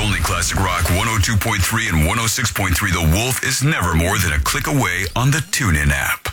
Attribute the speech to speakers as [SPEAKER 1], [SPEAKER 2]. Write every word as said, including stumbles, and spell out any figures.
[SPEAKER 1] only classic rock one oh two point three and one oh six point three The Wolf is never more than a click away on the TuneIn app.